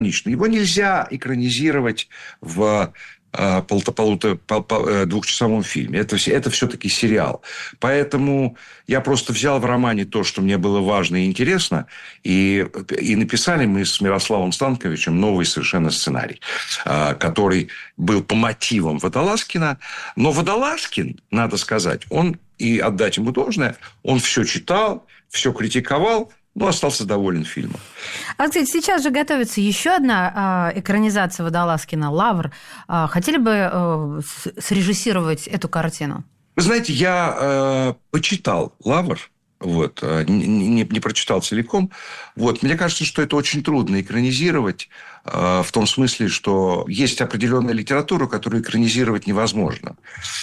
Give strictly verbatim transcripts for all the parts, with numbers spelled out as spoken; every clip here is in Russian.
Его нельзя экранизировать в э, полуто- полуто- пол- пол- э, двухчасовом фильме. Это, все- это все-таки сериал. Поэтому я просто взял в романе то, что мне было важно и интересно, и, и написали мы с Мирославом Станковичем новый совершенно сценарий, э, который был по мотивам Водолазкина. Но Водолазкин, надо сказать, он, и отдать ему должное, он все читал, все критиковал, но остался доволен фильмом. А, кстати, сейчас же готовится еще одна э, экранизация Водолазкина «Лавр». Э, хотели бы э, срежиссировать эту картину? Вы знаете, я э, почитал «Лавр», вот, э, не, не, не прочитал целиком. Вот, мне кажется, что это очень трудно экранизировать э, в том смысле, что есть определенная литература, которую экранизировать невозможно.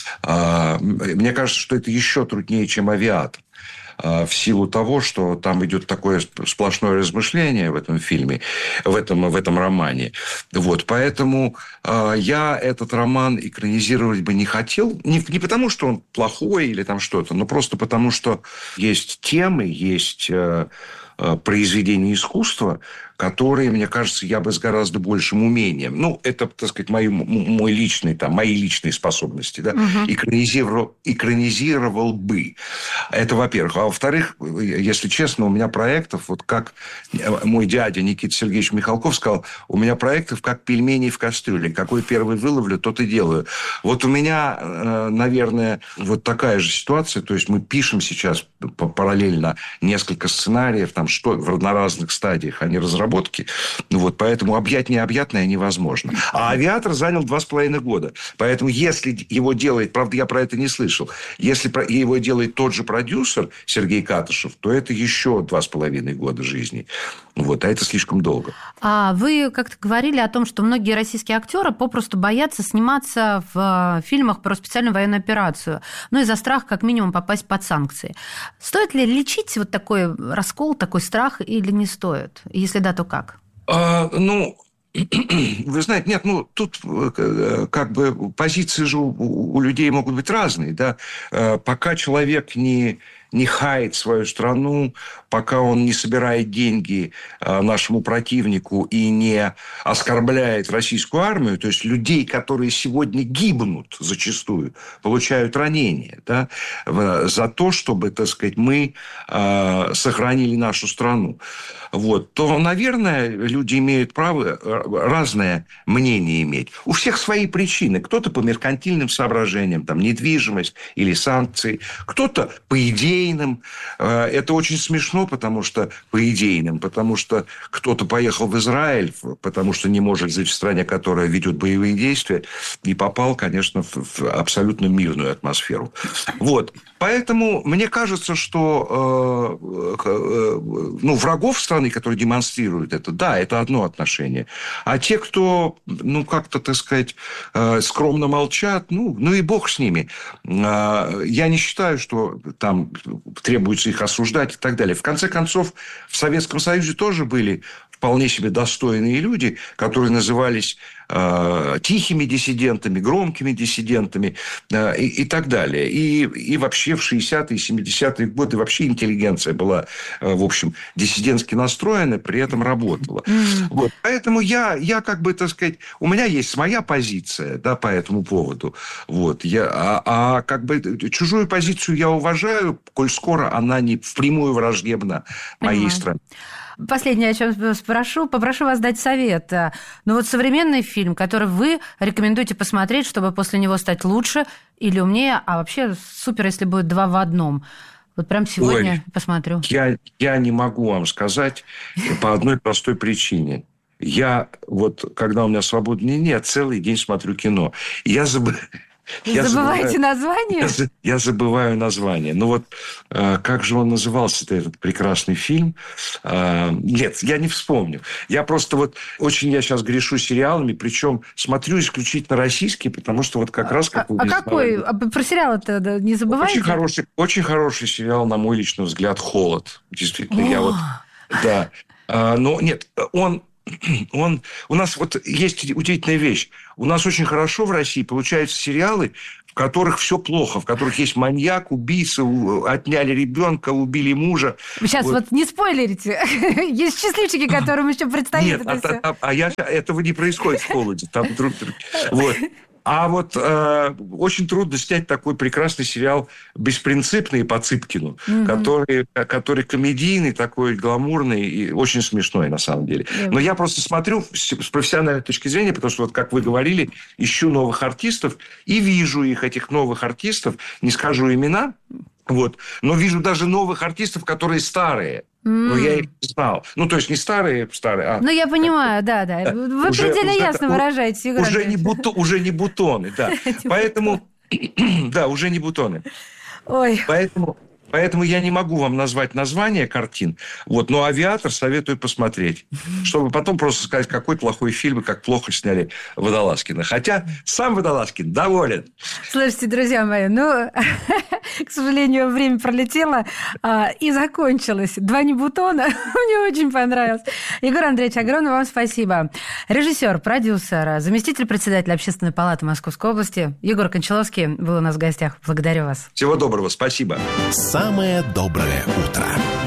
Э, мне кажется, что это еще труднее, чем «Авиатор», в силу того, что там идет такое сплошное размышление в этом фильме, в этом, в этом романе. Вот. Поэтому э, я этот роман экранизировать бы не хотел. Не, не потому, что он плохой или там что-то, но просто потому, что есть темы, есть э, э, произведения искусства, которые, мне кажется, я бы с гораздо большим умением. Ну, это, так сказать, мои, мой личный, там, мои личные способности, да, угу. экранизировал, экранизировал бы. Это, во-первых. А во-вторых, если честно, у меня проектов, вот как мой дядя Никита Сергеевич Михалков сказал, у меня проектов как пельмени в кастрюле. Какой первый выловлю, тот и делаю. Вот у меня, наверное, вот такая же ситуация. То есть мы пишем сейчас параллельно несколько сценариев, там, что на разных стадиях они разработаны. Вот, поэтому объять необъятное невозможно. А «Авиатор» занял два с половиной года. Поэтому, если его делает... Правда, я про это не слышал. Если его делает тот же продюсер Сергей Катышев, то это еще два с половиной года жизни. Вот, а это слишком долго. А вы как-то говорили о том, что многие российские актеры попросту боятся сниматься в фильмах про специальную военную операцию. Ну, из-за страха, как минимум, попасть под санкции. Стоит ли лечить вот такой раскол, такой страх, или не стоит? Если да, то как? А, ну... Вы знаете, нет, ну, тут как бы позиции же у, у людей могут быть разные, да. Пока человек не, не хает свою страну, пока он не собирает деньги нашему противнику и не оскорбляет российскую армию, то есть людей, которые сегодня гибнут зачастую, получают ранения, да, за то, чтобы, так сказать, мы сохранили нашу страну. Вот, то, наверное, люди имеют право разное мнение иметь. У всех свои причины. Кто-то по меркантильным соображениям, там, недвижимость или санкции. Кто-то по идейным. Это очень смешно, потому что по идейным. Потому что кто-то поехал в Израиль, потому что не может жить в стране, которая ведет боевые действия, и попал, конечно, в абсолютно мирную атмосферу. Вот. Поэтому мне кажется, что э, ну, врагов страны, которые демонстрируют это, да, это одно отношение. А те, кто, ну, как-то, так сказать, э, скромно молчат, ну, ну и бог с ними. Э, я не считаю, что там требуется их осуждать и так далее. В конце концов, в Советском Союзе тоже были вполне себе достойные люди, которые назывались э, тихими диссидентами, громкими диссидентами э, и, и так далее. И, и вообще в шестидесятые и семидесятые годы вообще интеллигенция была, э, в общем, диссидентски настроена, при этом работала. Mm. Вот. Поэтому я, я как бы, так сказать, у меня есть моя позиция, да, по этому поводу. Вот. Я, а, а как бы чужую позицию я уважаю, коль скоро она не впрямую враждебна моей стране. Последнее, о чем спрошу, попрошу вас дать совет. Ну вот современный фильм, который вы рекомендуете посмотреть, чтобы после него стать лучше или умнее, а вообще супер, если будет два в одном. Вот прям сегодня Ой, посмотрю. Я, я не могу вам сказать по одной простой причине. Я вот, когда у меня свободный день, я целый день смотрю кино. Я забываю... Я Забываете забываю, название? Я, я забываю название. Ну вот, э, как же он назывался-то, этот прекрасный фильм? Э, нет, я не вспомню. Я просто вот очень я сейчас грешу сериалами, причем смотрю исключительно российские, потому что вот как раз... Как а, а какой? А про сериал это не забываете? Очень хороший, очень хороший сериал, на мой личный взгляд, «Холод». Действительно, О! я вот... Да. А, но нет, он... Он, у нас вот есть удивительная вещь. У нас очень хорошо в России получаются сериалы, в которых все плохо, в которых есть маньяк, убийца, отняли ребенка, убили мужа. Сейчас вот, вот не спойлерите. Есть счастливчики, которым еще предстоит Нет, это а, все. А, а я, этого не происходит в «Холоде». Там, вот. А вот э, очень трудно снять такой прекрасный сериал «Беспринципный» по Цыпкину, mm-hmm. который, который комедийный, такой гламурный и очень смешной, на самом деле. Yeah. Но я просто смотрю с, с профессиональной точки зрения, потому что, вот как вы говорили, ищу новых артистов и вижу их, этих новых артистов, не скажу имена, вот, но вижу даже новых артистов, которые старые. Но mm. я их не знал. Ну, то есть, не старые, старые, а... Ну, я понимаю, да-да. Вы уже, предельно уже, ясно выражаете. Уже не, буто, уже не бутоны, да. Поэтому... Да, уже не бутоны. Ой. Поэтому... Поэтому я не могу вам назвать название картин. Вот, но «Авиатор» советую посмотреть. Чтобы потом просто сказать, какой плохой фильм и как плохо сняли Водолазкина. Хотя сам Водолазкин доволен. Слушайте, друзья мои, ну, к сожалению, время пролетело а, и закончилось. «Два небутона» мне очень понравилось. Егор Андреевич, огромное вам спасибо. Режиссер, продюсер, заместитель председателя Общественной палаты Московской области Егор Кончаловский был у нас в гостях. Благодарю вас. Всего доброго, спасибо. Самое доброе утро.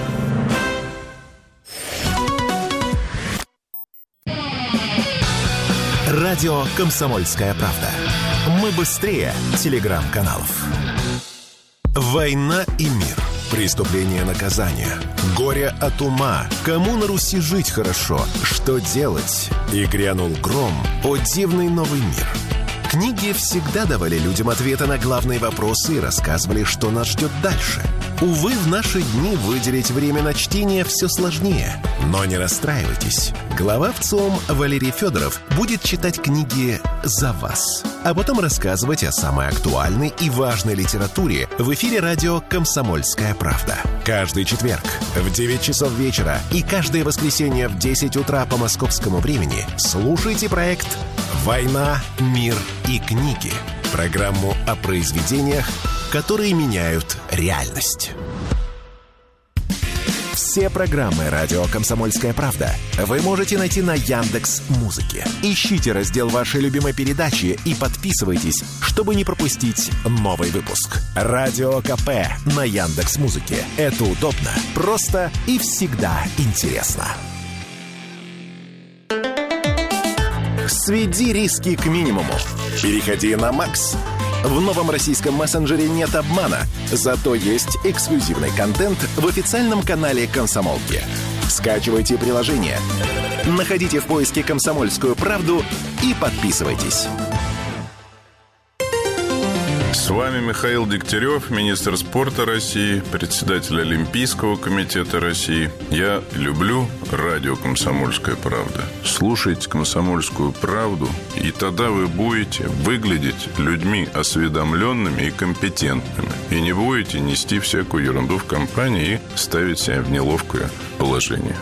Радио «Комсомольская правда». Мы быстрее телеграм-каналов. «Война и мир». Преступление, наказание. Горе от ума. Кому на Руси жить хорошо? Что делать? И грянул гром. О, дивный новый мир. Книги всегда давали людям ответы на главные вопросы и рассказывали, что нас ждет дальше. Увы, в наши дни выделить время на чтение все сложнее. Но не расстраивайтесь. Глава ВЦИОМ Валерий Федоров будет читать книги за вас, а потом рассказывать о самой актуальной и важной литературе в эфире радио «Комсомольская правда». Каждый четверг в девять часов вечера и каждое воскресенье в десять утра по московскому времени слушайте проект «Война, мир и книги». Программу о произведениях, которые меняют реальность. Все программы радио «Комсомольская правда» вы можете найти на Яндекс.Музыке. Ищите раздел вашей любимой передачи и подписывайтесь, чтобы не пропустить новый выпуск. Радио КП на Яндекс.Музыке. Это удобно, просто и всегда интересно. Сведи риски к минимуму. Переходи на Макс. В новом российском мессенджере нет обмана, зато есть эксклюзивный контент в официальном канале «Комсомолки». Скачивайте приложение, находите в поиске «Комсомольскую правду» и подписывайтесь. С вами Михаил Дегтярев, министр спорта России, председатель Олимпийского комитета России. Я люблю радио «Комсомольская правда». Слушайте «Комсомольскую правду», и тогда вы будете выглядеть людьми осведомленными и компетентными. И не будете нести всякую ерунду в компании и ставить себя в неловкое положение.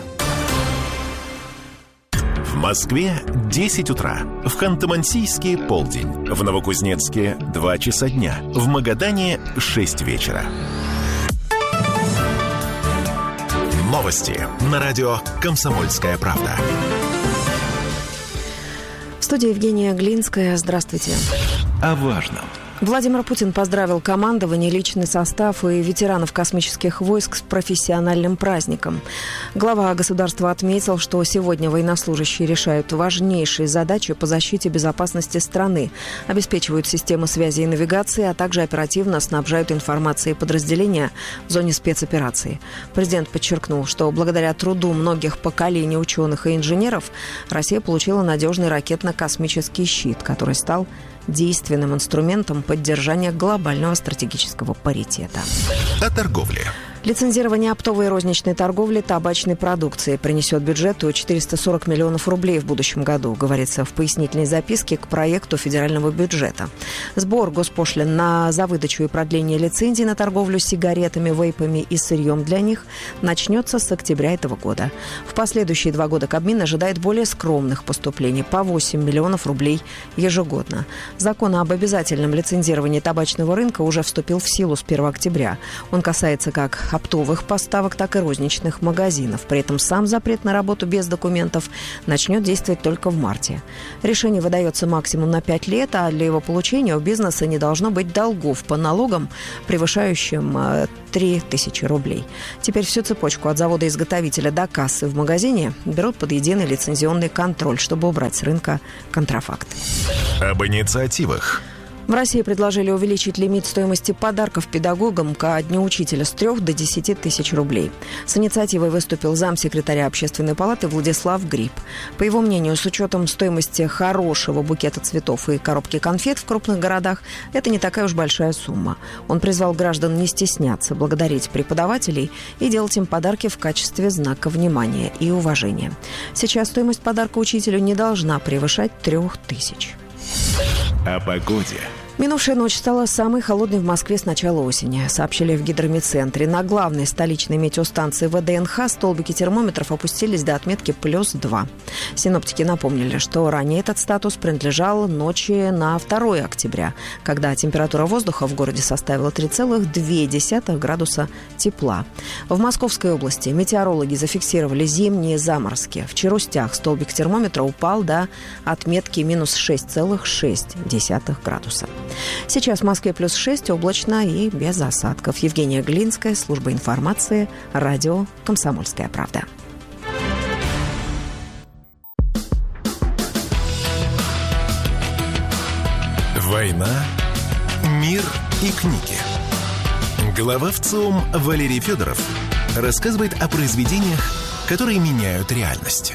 В Москве десять утра, в Ханты-Мансийске полдень, в Новокузнецке два часа дня, в Магадане шесть вечера. Новости на радио «Комсомольская правда». В студии Евгения Глинская. Здравствуйте. О важном. Владимир Путин поздравил командование, личный состав и ветеранов космических войск с профессиональным праздником. Глава государства отметил, что сегодня военнослужащие решают важнейшие задачи по защите безопасности страны, обеспечивают системы связи и навигации, а также оперативно снабжают информацией подразделения в зоне спецоперации. Президент подчеркнул, что благодаря труду многих поколений ученых и инженеров Россия получила надежный ракетно-космический щит, который стал действенным инструментом поддержания глобального стратегического паритета. О торговле. Лицензирование оптовой и розничной торговли табачной продукции принесет бюджету четыреста сорок миллионов рублей в будущем году, говорится в пояснительной записке к проекту федерального бюджета. Сбор госпошлин на за выдачу и продление лицензий на торговлю сигаретами, вейпами и сырьем для них начнется с октября этого года. В последующие два года Кабмин ожидает более скромных поступлений по восемь миллионов рублей ежегодно. Закон об обязательном лицензировании табачного рынка уже вступил в силу с первого октября. Он касается как как оптовых поставок, так и розничных магазинов. При этом сам запрет на работу без документов начнет действовать только в марте. Решение выдается максимум на пять лет, а для его получения у бизнеса не должно быть долгов по налогам, превышающим три тысячи рублей. Теперь всю цепочку от завода-изготовителя до кассы в магазине берут под единый лицензионный контроль, чтобы убрать с рынка контрафакт. Об инициативах. В России предложили увеличить лимит стоимости подарков педагогам ко Дню учителя с трёх до десяти тысяч рублей. С инициативой выступил замсекретаря Общественной палаты Владислав Гриб. По его мнению, с учетом стоимости хорошего букета цветов и коробки конфет в крупных городах, это не такая уж большая сумма. Он призвал граждан не стесняться, благодарить преподавателей и делать им подарки в качестве знака внимания и уважения. Сейчас стоимость подарка учителю не должна превышать трех тысяч. О погоде. Минувшая ночь стала самой холодной в Москве с начала осени, сообщили в гидрометцентре. На главной столичной метеостанции ВДНХ столбики термометров опустились до отметки плюс два. Синоптики напомнили, что ранее этот статус принадлежал ночи на второе октября, когда температура воздуха в городе составила три целых две десятых градуса тепла. В Московской области метеорологи зафиксировали зимние заморозки. В Черустях столбик термометра упал до отметки минус шесть целых шесть десятых градуса. Сейчас в Москве плюс шесть, облачно и без осадков. Евгения Глинская, служба информации, радио «Комсомольская правда». «Война, мир и книги». Глава ВЦИОМ Валерий Федоров рассказывает о произведениях, которые меняют реальность.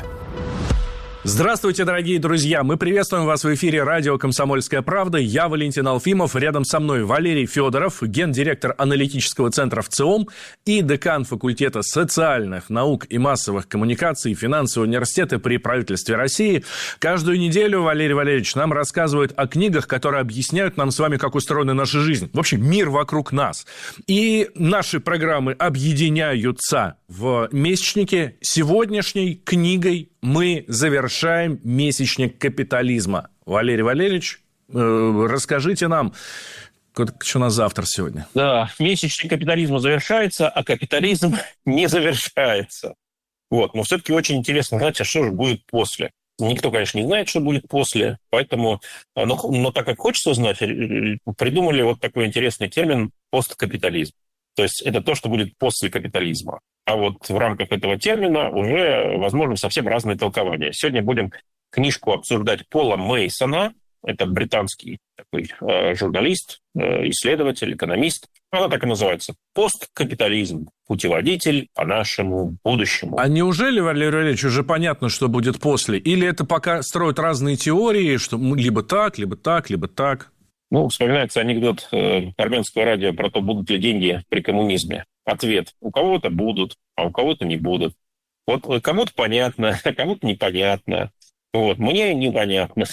Здравствуйте, дорогие друзья! Мы приветствуем вас в эфире радио «Комсомольская правда». Я Валентин Алфимов. Рядом со мной Валерий Федоров, гендиректор аналитического центра ВЦИОМ и декан факультета социальных наук и массовых коммуникаций финансового университета при правительстве России. Каждую неделю Валерий Валерьевич нам рассказывает о книгах, которые объясняют нам с вами, как устроена наша жизнь. В общем, мир вокруг нас. И наши программы объединяются в месячнике. Сегодняшней книгой мы завершаем месячник капитализма. Валерий Валерьевич, э, расскажите нам, что у нас завтра сегодня. Да, месячник капитализма завершается, а капитализм не завершается. Вот. Но все-таки очень интересно знать, а что же будет после. Никто, конечно, не знает, что будет после, поэтому, но, но так как хочется знать, придумали вот такой интересный термин «посткапитализм». То есть это то, что будет после капитализма. А вот в рамках этого термина уже возможны совсем разные толкования. Сегодня будем книжку обсуждать Пола Мейсона. Это британский такой э, журналист, э, исследователь, экономист. Она так и называется. «Посткапитализм. Путеводитель по нашему будущему». А неужели, Валерий Валерьевич, уже понятно, что будет после? Или это пока строят разные теории, что либо так, либо так, либо так? Ну, вспоминается анекдот э, армянского радио про то, будут ли деньги при коммунизме. Ответ: у кого-то будут, а у кого-то не будут. Вот кому-то понятно, а кому-то непонятно. Вот, мне непонятно.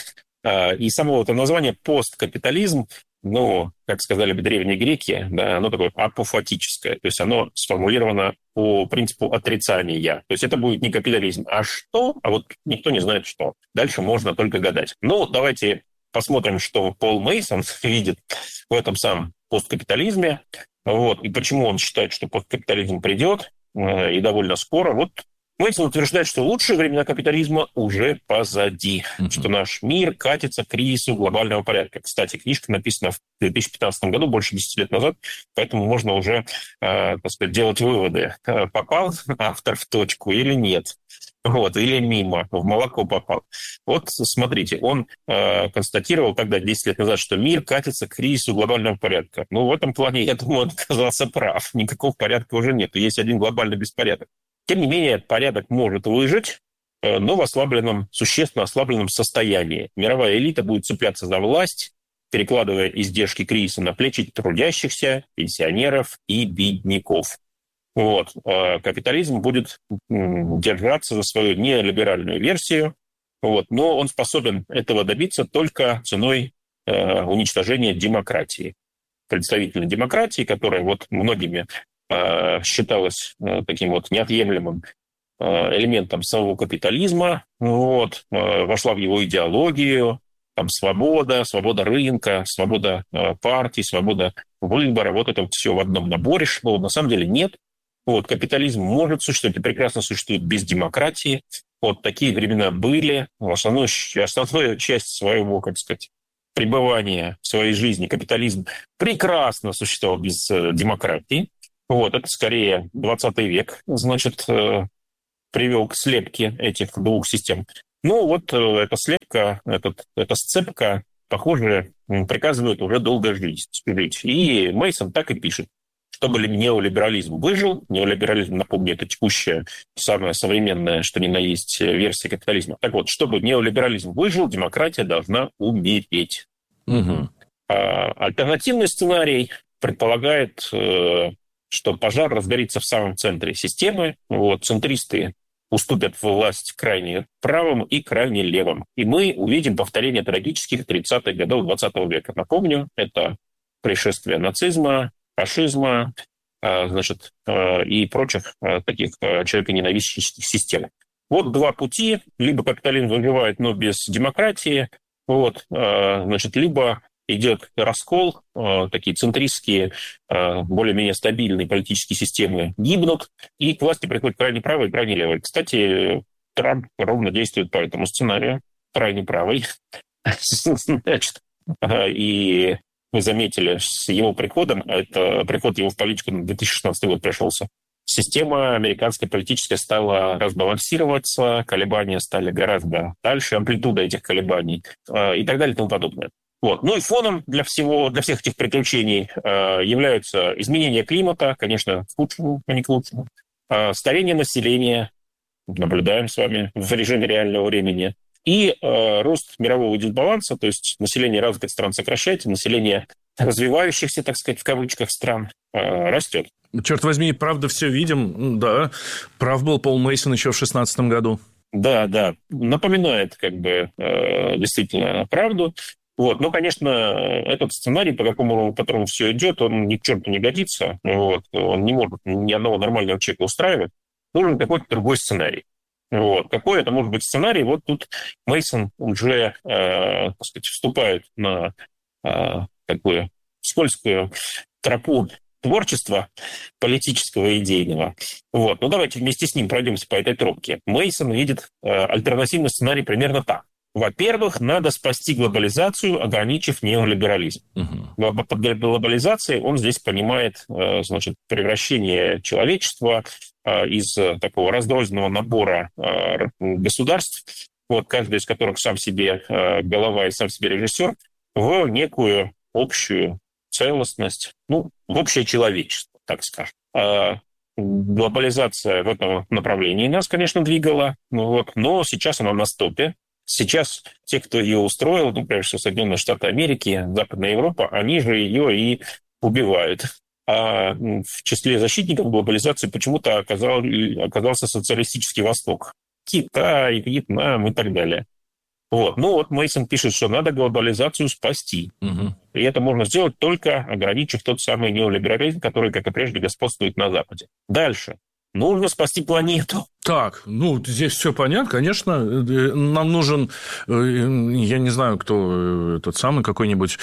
И само это название посткапитализм, ну, как сказали бы древние греки, да, оно такое апофатическое. То есть оно сформулировано по принципу отрицания. То есть это будет не капитализм, а что? А вот никто не знает что. Дальше можно только гадать. Ну, давайте посмотрим, что Пол Мейсон видит в этом самом посткапитализме. Вот. И почему он считает, что посткапитализм придет, э, и довольно скоро. Вот Мейсон утверждает, что лучшие времена капитализма уже позади, mm-hmm. что наш мир катится к кризису глобального порядка. Кстати, книжка написана в две тысячи пятнадцатом году, больше десяти лет назад, поэтому можно уже, э, так сказать, делать выводы. Попал автор в точку или нет? Вот, или мимо, в молоко попал. Вот смотрите, он э, констатировал тогда, десять лет назад, что мир катится к кризису глобального порядка. Ну, в этом плане, я думаю, он оказался прав. Никакого порядка уже нет. Есть один глобальный беспорядок. Тем не менее, порядок может выжить, э, но в ослабленном, существенно ослабленном состоянии. Мировая элита будет цепляться за власть, перекладывая издержки кризиса на плечи трудящихся, пенсионеров и бедняков. Вот. Капитализм будет держаться за свою неолиберальную версию, вот, но он способен этого добиться только ценой э, уничтожения демократии. Представительной демократии, которая вот многими э, считалась э, таким вот неотъемлемым э, элементом самого капитализма, вот, э, вошла в его идеологию, там свобода, свобода рынка, свобода э, партий, свобода выбора, вот это вот все в одном наборе шло. На самом деле нет. Вот, капитализм может существовать и прекрасно существует без демократии. Вот такие времена были. Основную, основную часть своего, как сказать, пребывания в своей жизни капитализм прекрасно существовал без демократии. Вот, это скорее двадцатый век, значит, привел к слепке этих двух систем. Ну, вот эта слепка, этот, эта сцепка, похоже, приказывает уже долго жить. И Мейсон так и пишет. Чтобы неолиберализм выжил, неолиберализм, напомню, это текущая, самая современная, что ни на есть, версия капитализма. Так вот, чтобы неолиберализм выжил, демократия должна умереть. Угу. А, альтернативный сценарий предполагает, что пожар разгорится в самом центре системы. Вот, центристы уступят власть крайне правым и крайне левым. И мы увидим повторение трагических тридцатых годов двадцатого века. Напомню, это пришествие нацизма, фашизма, значит, и прочих таких человеконенавистнических систем. Вот два пути. Либо капитализм выживает, но без демократии, вот, значит, либо идет раскол, такие центристские, более-менее стабильные политические системы гибнут, и к власти приходят крайне правые и крайне левые. Кстати, Трамп ровно действует по этому сценарию, крайне правый. Значит, и вы заметили, с его приходом, это приход его в политику на две тысячи шестнадцатый год пришелся, система американская политическая стала разбалансироваться, колебания стали гораздо дальше, амплитуда этих колебаний и так далее и тому подобное. Вот. Ну и фоном для всего, для всех этих приключений являются изменения климата, конечно, к худшему, а не к лучшему, старение населения, наблюдаем с вами в режиме реального времени, и э, рост мирового дисбаланса, то есть население развитых стран сокращается, население развивающихся, так сказать, в кавычках стран э, растет. Черт возьми, правда, все видим. Да, прав был Пол Мейсон еще в шестнадцатом году. Да, да, напоминает как бы э, действительно правду. Вот. Но, конечно, этот сценарий, по какому, по которому все идет, он ни к черту не годится. Вот. Он не может ни одного нормального человека устраивать. Нужен какой-то другой сценарий. Вот. Какой это может быть сценарий? Вот тут Мейсон уже, э, так сказать, вступает на э, такую скользкую тропу творчества политического и идейного. Вот. Ну, давайте вместе с ним пройдемся по этой тропке. Мейсон видит э, альтернативный сценарий примерно так. Во-первых, надо спасти глобализацию, ограничив неолиберализм. Uh-huh. Под глобализацией он здесь понимает, э, значит, превращение человечества из такого разрозненного набора государств, вот, каждый из которых сам себе голова и сам себе режиссер, в некую общую целостность, ну, в общее человечество, так скажем. А глобализация в этом направлении нас, конечно, двигала, ну, вот, но сейчас она на стопе. Сейчас те, кто ее устроил, ну, прежде всего Соединенные Штаты Америки, Западная Европа, они же ее и убивают. А в числе защитников глобализации почему-то оказал, оказался социалистический Восток. Китай, Вьетнам и так далее. Вот. Ну вот Мейсон пишет, что надо глобализацию спасти. Угу. И это можно сделать только ограничив тот самый неолиберализм, который, как и прежде, господствует на Западе. Дальше. Нужно спасти планету. Так, ну, здесь все понятно, конечно. Нам нужен, я не знаю, кто тот самый, какой-нибудь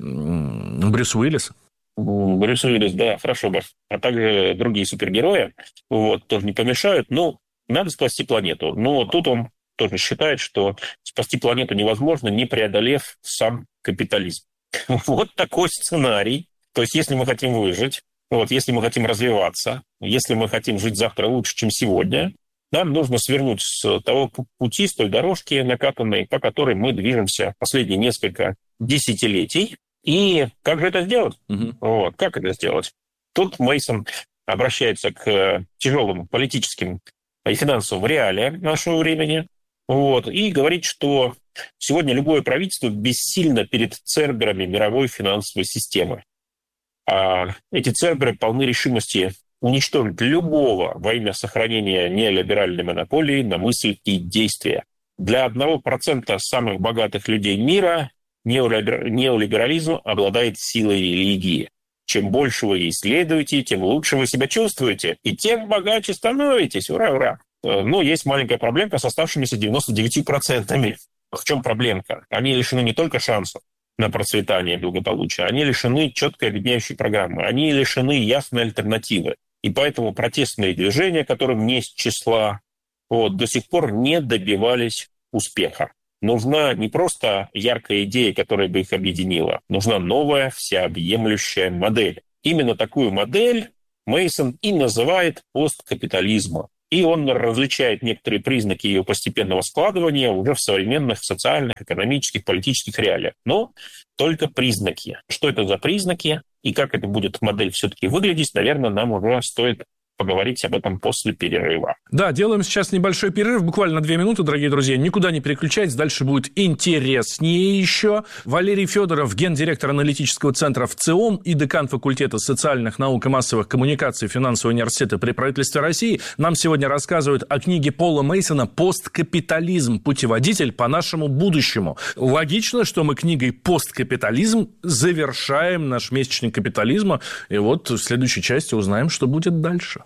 Брюс Уиллис. Брюс Уиллис, да, хорошо бы. А также другие супергерои, вот, тоже не помешают. Но надо спасти планету. Но тут он тоже считает, что спасти планету невозможно, не преодолев сам капитализм. Вот такой сценарий. То есть, если мы хотим выжить, вот, если мы хотим развиваться, если мы хотим жить завтра лучше, чем сегодня, нам нужно свернуть с того пути, с той дорожки накатанной, по которой мы движемся последние несколько десятилетий. И как же это сделать? Угу. Вот, как это сделать? Тут Мейсон обращается к тяжелым политическим и финансовым реалиям нашего времени, вот, и говорит, что сегодня любое правительство бессильно перед церберами мировой финансовой системы. А эти церберы полны решимости уничтожить любого во имя сохранения неолиберальной монополии на мысль и действия. Для одного процента самых богатых людей мира неолиберализм обладает силой религии. Чем больше вы исследуете, тем лучше вы себя чувствуете, и тем богаче становитесь. Ура, ура! Но есть маленькая проблемка с оставшимися девяноста девятью процентами. В чем проблемка? Они лишены не только шансов на процветание и благополучие, они лишены четкой объединяющей программы, они лишены ясной альтернативы. И поэтому протестные движения, которым несть числа, вот, до сих пор не добивались успеха. Нужна не просто яркая идея, которая бы их объединила. Нужна новая, всеобъемлющая модель. Именно такую модель Мейсон и называет посткапитализмом. И он различает некоторые признаки ее постепенного складывания уже в современных социальных, экономических, политических реалиях. Но только признаки. Что это за признаки и как это будет модель все-таки выглядеть, наверное, нам уже стоит поговорить об этом после перерыва. Да, делаем сейчас небольшой перерыв, буквально две минуты, дорогие друзья. Никуда не переключайтесь, дальше будет интереснее еще. Валерий Федоров, гендиректор аналитического центра в ЦИОМ и декан факультета социальных наук и массовых коммуникаций Финансового университета при правительстве России, нам сегодня рассказывают о книге Пола Мейсона «Посткапитализм. Путеводитель по нашему будущему». Логично, что мы книгой «Посткапитализм» завершаем наш месячник капитализма. И вот в следующей части узнаем, что будет дальше.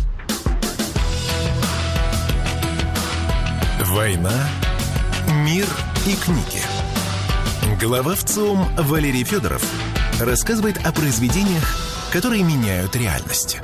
«Война, мир и книги». Глава ВЦИОМ Валерий Федоров рассказывает о произведениях, которые меняют реальность.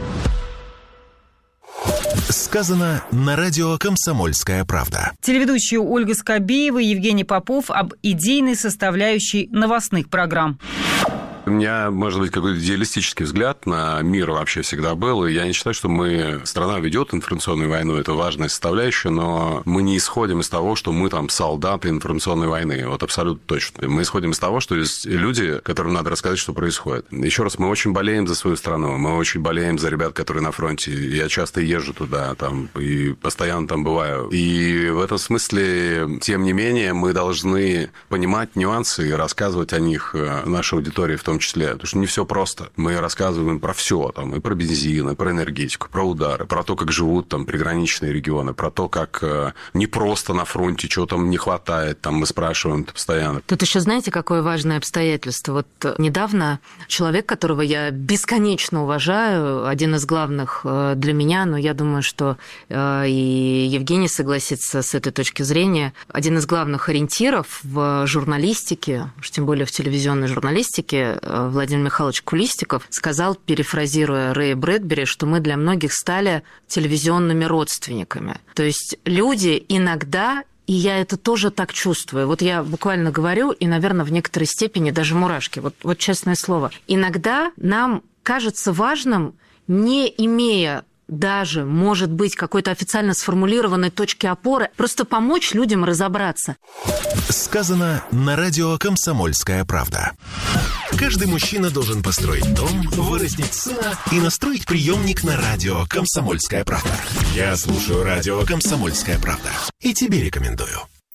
Сказано на радио «Комсомольская правда». Телеведущие Ольга Скобеева и Евгений Попов об идейной составляющей новостных программ. У меня, может быть, какой-то идеалистический взгляд на мир вообще всегда был. И я не считаю, что мы... Страна ведет информационную войну, это важная составляющая, но мы не исходим из того, что мы там солдаты информационной войны. Вот абсолютно точно. Мы исходим из того, что есть люди, которым надо рассказать, что происходит. Еще раз, мы очень болеем за свою страну, мы очень болеем за ребят, которые на фронте. Я часто езжу туда, там, и постоянно там бываю. И в этом смысле, тем не менее, мы должны понимать нюансы и рассказывать о них нашей аудитории в том числе. Потому что не все просто. Мы рассказываем про все. Там, и про бензин, и про энергетику, про удары, про то, как живут там приграничные регионы, про то, как э, не просто на фронте, чего там не хватает. Там мы спрашиваем постоянно. Тут еще знаете, какое важное обстоятельство? Вот недавно человек, которого я бесконечно уважаю, один из главных для меня, но я думаю, что и Евгений согласится с этой точки зрения, один из главных ориентиров в журналистике, уж тем более в телевизионной журналистике, Владимир Михайлович Кулистиков сказал, перефразируя Рэя Брэдбери, что мы для многих стали телевизионными родственниками. То есть люди иногда, и я это тоже так чувствую, вот я буквально говорю, и, наверное, в некоторой степени даже мурашки, вот, вот честное слово, иногда нам кажется важным, не имея даже, может быть, какой-то официально сформулированной точки опоры, просто помочь людям разобраться. Сказано на радио «Комсомольская правда». Каждый мужчина должен построить дом, вырастить сына и настроить приемник на радио «Комсомольская правда». Я слушаю радио «Комсомольская правда» и тебе рекомендую.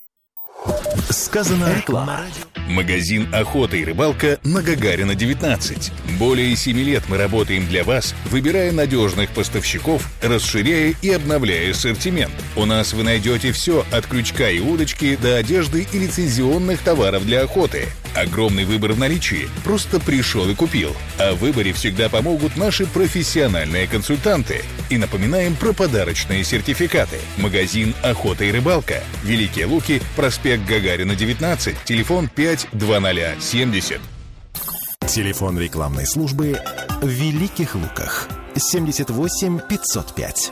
Сказано на радио. Магазин «Охота и рыбалка» на Гагарина, девятнадцать. Более семи лет мы работаем для вас, выбирая надежных поставщиков, расширяя и обновляя ассортимент. У нас вы найдете все от крючка и удочки до одежды и лицензионных товаров для охоты. Огромный выбор в наличии. Просто пришел и купил. О выборе всегда помогут наши профессиональные консультанты. И напоминаем про подарочные сертификаты. Магазин «Охота и рыбалка». Великие Луки, проспект Гагарина, девятнадцать. Телефон пять двадцать семьдесят. Телефон рекламной службы в Великих Луках. семьдесят восемь пятьсот пять.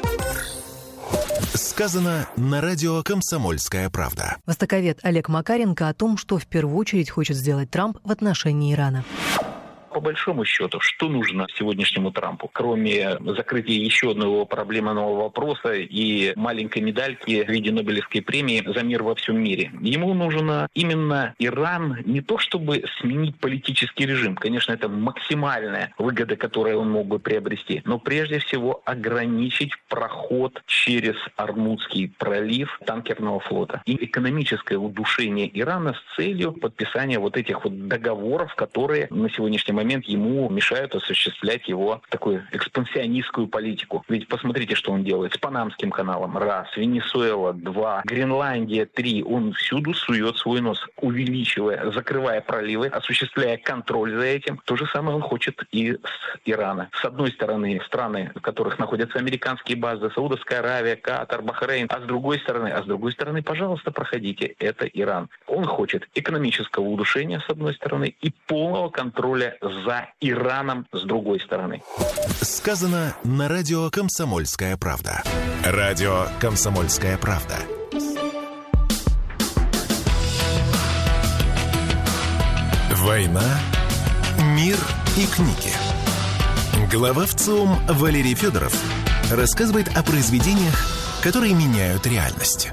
Сказано на радио «Комсомольская правда». Востоковед Олег Макаренко о том, что в первую очередь хочет сделать Трамп в отношении Ирана. По большому счету, что нужно сегодняшнему Трампу, кроме закрытия еще одного проблемного вопроса и маленькой медальки в виде Нобелевской премии за мир во всем мире? Ему нужно именно Иран не то чтобы сменить политический режим, конечно, это максимальная выгода, которую он мог бы приобрести, но прежде всего ограничить проход через Ормузский пролив танкерного флота и экономическое удушение Ирана с целью подписания вот этих вот договоров, которые на сегодняшний момент момент ему мешают осуществлять его такую экспансионистскую политику. Ведь посмотрите, что он делает с Панамским каналом. Раз. Венесуэла. Два. Гренландия. Три. Он всюду сует свой нос, увеличивая, закрывая проливы, осуществляя контроль за этим. То же самое он хочет и с Ирана. С одной стороны, страны, в которых находятся американские базы, Саудовская Аравия, Катар, Бахрейн. А с другой стороны, а с другой стороны, пожалуйста, проходите. Это Иран. Он хочет экономического удушения, с одной стороны, и полного контроля за Ираном с другой стороны. Сказано на радио «Комсомольская правда». Радио «Комсомольская правда». «Война, мир и книги». Глава ВЦИОМ Валерий Федоров рассказывает о произведениях, которые меняют реальность.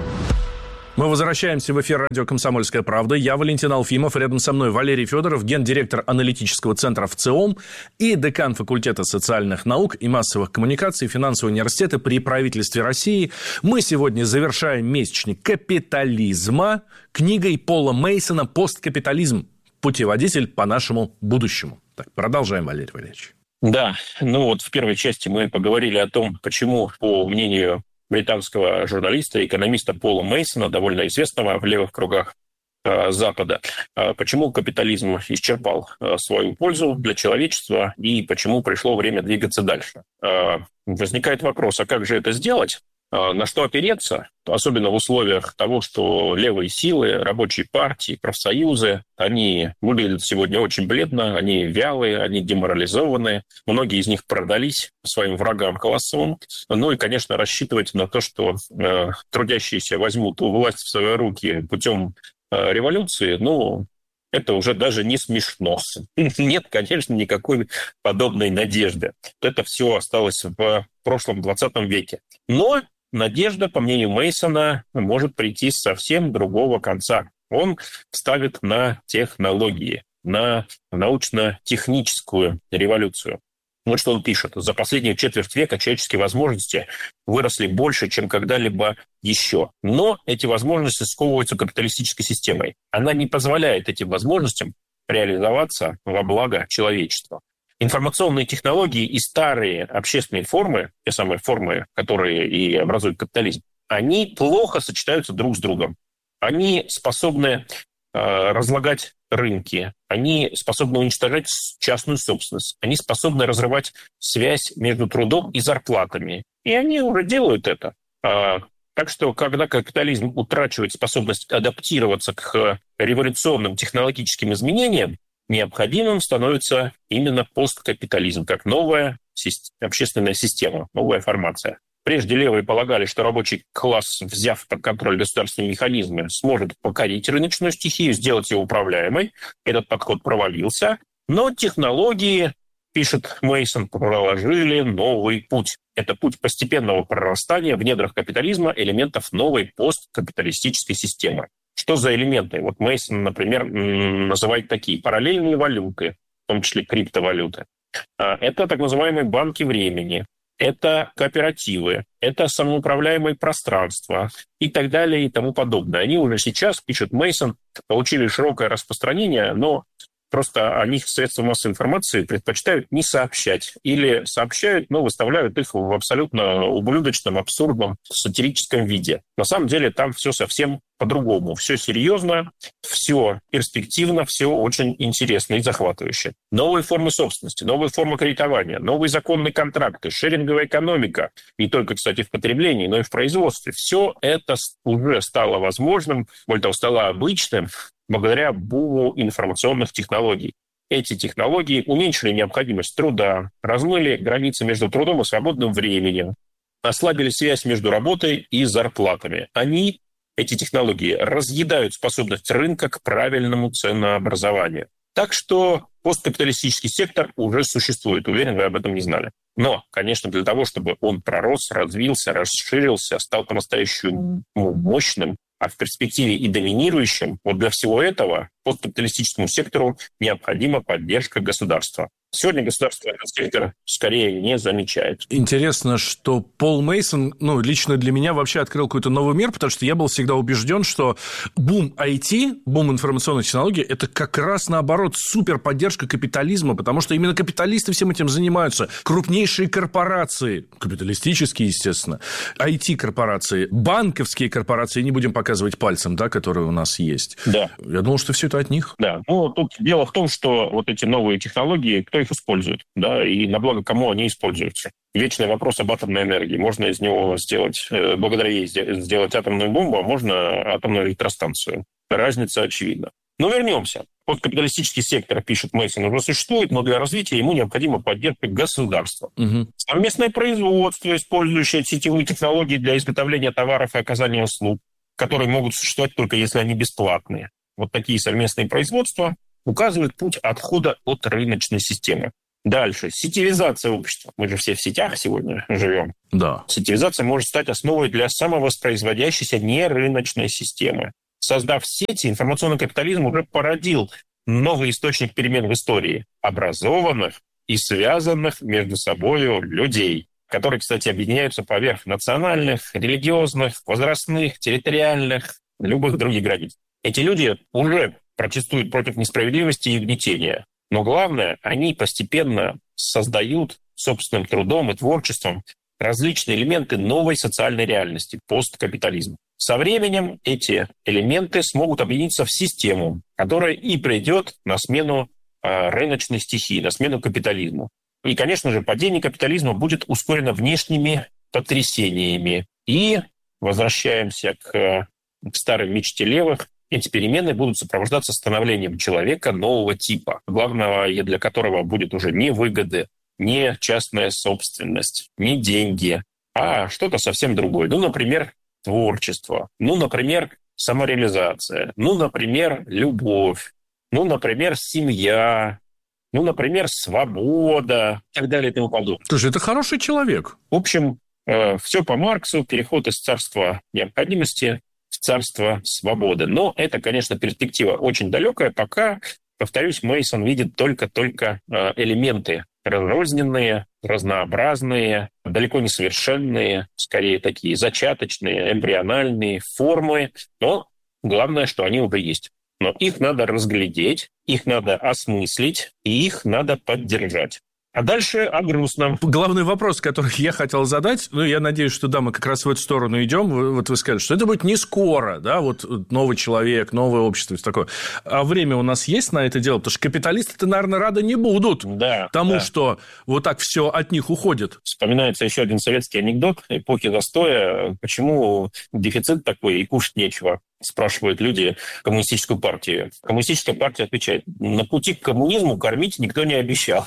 Мы возвращаемся в эфир радио «Комсомольская правда». Я Валентин Алфимов. Рядом со мной Валерий Федоров, гендиректор аналитического центра ВЦИОМ и декан факультета социальных наук и массовых коммуникаций финансового университета при правительстве России. Мы сегодня завершаем месячник капитализма книгой Пола Мейсона «Посткапитализм. Путеводитель по нашему будущему». Так, продолжаем, Валерий Валерьевич. Да, ну вот в первой части мы поговорили о том, почему, по мнению британского журналиста, экономиста Пола Мейсона, довольно известного в левых кругах э, Запада, э, почему капитализм исчерпал э, свою пользу для человечества и почему пришло время двигаться дальше. Э, возникает вопрос, а как же это сделать? Э, на что опереться? Особенно в условиях того, что левые силы, рабочие партии, профсоюзы, они выглядят сегодня очень бледно, они вялые, они деморализованные. Многие из них продались своим врагам классовым. Ну и, конечно, рассчитывать на то, что э, трудящиеся возьмут власть в свои руки путем э, революции, ну, это уже даже не смешно. Нет, конечно, никакой подобной надежды. Это все осталось в прошлом двадцатом веке. Но надежда, по мнению Мейсона, может прийти с совсем другого конца. Он ставит на технологии, на научно-техническую революцию. Вот что он пишет. За последнюю четверть века человеческие возможности выросли больше, чем когда-либо еще. Но эти возможности сковываются капиталистической системой. Она не позволяет этим возможностям реализоваться во благо человечества. Информационные технологии и старые общественные формы, те самые формы, которые и образуют капитализм, они плохо сочетаются друг с другом. Они способны э, разлагать рынки, они способны уничтожать частную собственность, они способны разрывать связь между трудом и зарплатами. И они уже делают это. Э, так что, когда капитализм утрачивает способность адаптироваться к революционным технологическим изменениям, необходимым становится именно посткапитализм, как новая общественная система, новая формация. Прежде левые полагали, что рабочий класс, взяв под контроль государственные механизмы, сможет покорить рыночную стихию, сделать ее управляемой. Этот подход провалился, но технологии, пишет Мейсон, проложили новый путь. Это путь постепенного прорастания в недрах капитализма элементов новой посткапиталистической системы. Что за элементы? Вот Мейсон, например, называет такие параллельные валюты, в том числе криптовалюты. Это так называемые банки времени, это кооперативы, это самоуправляемые пространства и так далее и тому подобное. Они уже сейчас, пишет Мейсон, получили широкое распространение, но просто о них средства массовой информации предпочитают не сообщать. Или сообщают, но выставляют их в абсолютно ублюдочном, абсурдном, сатирическом виде. На самом деле там все совсем по-другому. Все серьезно, все перспективно, все очень интересно и захватывающе. Новые формы собственности, новые формы кредитования, новые законные контракты, шеринговая экономика. Не только, кстати, в потреблении, но и в производстве. Все это уже стало возможным, более того, стало обычным, благодаря буму информационных технологий. Эти технологии уменьшили необходимость труда, размыли границы между трудом и свободным временем, ослабили связь между работой и зарплатами. Они, эти технологии, разъедают способность рынка к правильному ценообразованию. Так что посткапиталистический сектор уже существует. Уверен, вы об этом не знали. Но, конечно, для того, чтобы он пророс, развился, расширился, стал по-настоящему мощным, а в перспективе и доминирующим, вот для всего этого посткапиталистическому сектору необходима поддержка государства. Сегодня государство этот сектор скорее не замечает. Интересно, что Пол Мейсон, ну, лично для меня вообще открыл какой-то новый мир, потому что я был всегда убежден, что бум ай ти, бум информационных технологий, это как раз наоборот супер поддержка капитализма, потому что именно капиталисты всем этим занимаются. Крупнейшие корпорации, капиталистические, естественно, ай ти-корпорации, банковские корпорации, не будем показывать пальцем, да, которые у нас есть. Да. Я думал, что все это от них. Да. Ну, тут дело в том, что вот эти новые технологии, кто их использует, да, и на благо кому они используются. Вечный вопрос об атомной энергии. Можно из него сделать, благодаря ей сделать атомную бомбу, а можно атомную электростанцию. Разница очевидна. Но вернемся. Посткапиталистический сектор, пишет Мейсон, уже существует, но для развития ему необходима поддержка государства. Угу. Совместное производство, использующее сетевые технологии для изготовления товаров и оказания услуг, которые могут существовать только если они бесплатные. Вот такие совместные производства указывают путь отхода от рыночной системы. Дальше. Сетевизация общества. Мы же все в сетях сегодня живем. Да. Сетевизация может стать основой для самовоспроизводящейся нерыночной системы. Создав сети, информационный капитализм уже породил новый источник перемен в истории образованных и связанных между собой людей, которые, кстати, объединяются поверх национальных, религиозных, возрастных, территориальных, любых других границ. Эти люди уже протестуют против несправедливости и угнетения. Но главное, они постепенно создают собственным трудом и творчеством различные элементы новой социальной реальности, посткапитализма. Со временем эти элементы смогут объединиться в систему, которая и придет на смену э, рыночной стихии, на смену капитализму. И, конечно же, падение капитализма будет ускорено внешними потрясениями. И возвращаемся к, к старой мечте левых. Эти перемены будут сопровождаться становлением человека нового типа, главного для которого будет уже не выгоды, не частная собственность, не деньги, а что-то совсем другое. Ну, например, творчество, ну, например, самореализация, ну, например, любовь, ну, например, семья, ну, например, свобода и так далее и тому подобное. Слушай, это хороший человек. В общем, э, все по Марксу, переход из царства необходимости в царство свободы. Но это, конечно, перспектива очень далекая, пока, повторюсь, Мейсон видит только-только э, элементы разрозненные, разнообразные, далеко не совершенные, скорее такие зачаточные, эмбриональные формы. Но главное, что они уже есть. Но их надо разглядеть, их надо осмыслить, и их надо поддержать. А дальше о грустном. Главный вопрос, который я хотел задать, ну, я надеюсь, что, да, мы как раз в эту сторону идем. Вот вы сказали, что это будет не скоро, да, вот новый человек, новое общество, все такое. А время у нас есть на это дело? Потому что капиталисты-то, наверное, рады не будут да, тому, да. что вот так все от них уходит. Вспоминается еще один советский анекдот эпохи застоя. Почему дефицит такой и кушать нечего? Спрашивают люди коммунистическую партию. Коммунистическая партия отвечает: на пути к коммунизму кормить никто не обещал.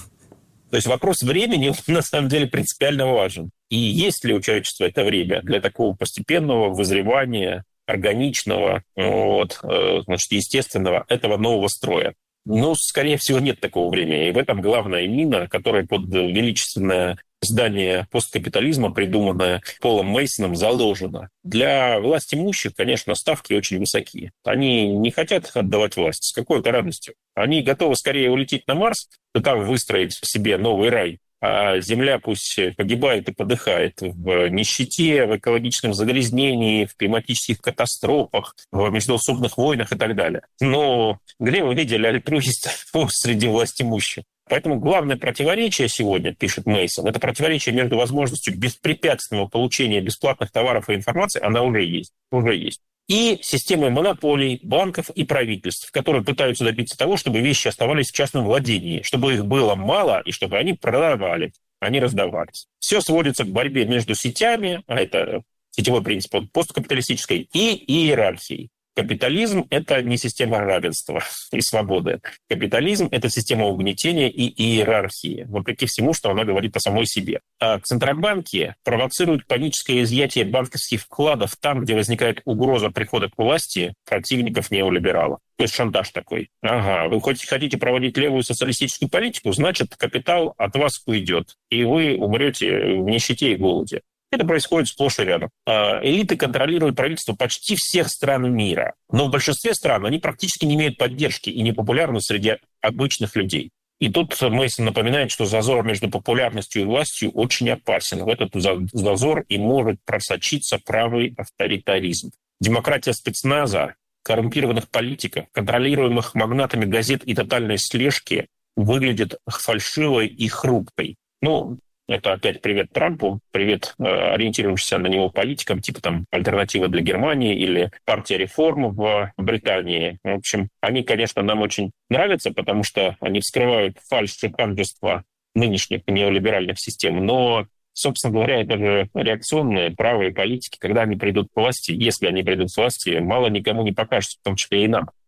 То есть вопрос времени на самом деле принципиально важен. И есть ли у человечества это время для такого постепенного вызревания, органичного, вот, значит, естественного этого нового строя? Ну, скорее всего, нет такого времени. И в этом главная мина, которая под величественное здание посткапитализма, придуманное Полом Мейсоном, заложена. Для власть имущих, конечно, ставки очень высокие. Они не хотят отдавать власть с какой-то радостью. Они готовы скорее улететь на Марс, и там выстроить себе новый рай, а Земля пусть погибает и подыхает в нищете, в экологическом загрязнении, в климатических катастрофах, в междоусобных войнах и так далее. Но где вы видели альтруистов среди властимущих? Поэтому главное противоречие сегодня, пишет Мейсон, это противоречие между возможностью беспрепятственного получения бесплатных товаров и информации, она уже есть, уже есть, и системой монополий, банков и правительств, которые пытаются добиться того, чтобы вещи оставались в частном владении, чтобы их было мало и чтобы они продавались, а не раздавались. Все сводится к борьбе между сетями, а это сетевой принцип посткапиталистической, и иерархией. Капитализм – это не система равенства и свободы. Капитализм – это система угнетения и иерархии, вопреки всему, что она говорит о самой себе. А центробанки провоцируют паническое изъятие банковских вкладов там, где возникает угроза прихода к власти противников неолибералов. То есть шантаж такой. Ага, вы хоть хотите проводить левую социалистическую политику, значит, капитал от вас уйдет, и вы умрете в нищете и голоде. Это происходит сплошь и рядом. Элиты контролируют правительство почти всех стран мира. Но в большинстве стран они практически не имеют поддержки и не популярны среди обычных людей. И тут Мейсон напоминает, что зазор между популярностью и властью очень опасен. В этот зазор и может просочиться правый авторитаризм. Демократия спецназа, коррумпированных политиков, контролируемых магнатами газет и тотальной слежки выглядит фальшивой и хрупкой. Ну, это опять привет Трампу, привет э, ориентирующимся на него политикам, типа там «Альтернатива для Германии» или «Партия реформ» в Британии. В общем, они, конечно, нам очень нравятся, потому что они вскрывают фальшь и ханжество нынешних неолиберальных систем. Но, собственно говоря, это же реакционные правые политики, когда они придут к власти, если они придут к власти, мало никому не покажется, в том числе и нам.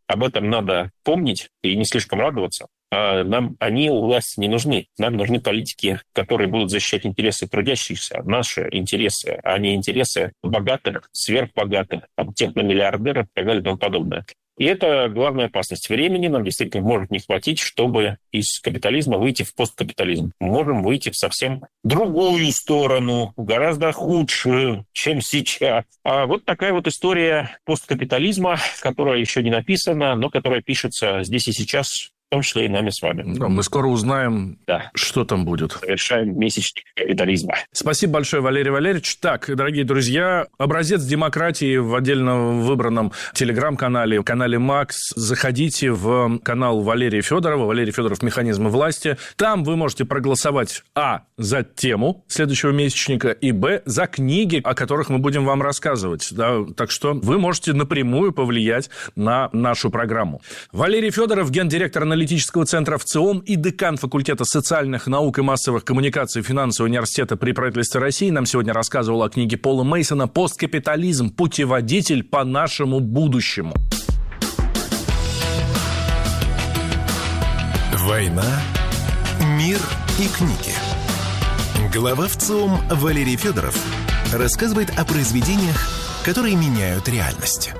Об этом надо помнить и не слишком радоваться. А нам они у власти не нужны. Нам нужны политики, которые будут защищать интересы трудящихся, наши интересы, а не интересы богатых, сверхбогатых, там, техномиллиардеров и так далее и тому подобное. И это главная опасность. Времени нам действительно может не хватить, чтобы из капитализма выйти в посткапитализм. Мы можем выйти в совсем другую сторону, гораздо худшую, чем сейчас. А вот такая вот история посткапитализма, которая еще не написана, но которая пишется здесь и сейчас, в том числе и нами с вами. Да, мы скоро узнаем, да. что там будет. Совершаем месячник капитализма. Спасибо большое, Валерий Валерьевич. Так, дорогие друзья, образец демократии в отдельно выбранном телеграм-канале, канале Макс. Заходите в канал Валерия Федорова, Валерий Федоров «Механизмы власти». Там вы можете проголосовать а. за тему следующего месячника и б. за книги, о которых мы будем вам рассказывать. Да, так что вы можете напрямую повлиять на нашу программу. Валерий Федоров, гендиректор аналитического центра ВЦИОМ и декан факультета социальных наук и массовых коммуникаций финансового университета при правительстве России, нам сегодня рассказывал о книге Пола Мейсона «Посткапитализм. Путеводитель по нашему будущему». Война, мир и книги. Глава ВЦИОМ Валерий Федоров рассказывает о произведениях, которые меняют реальность.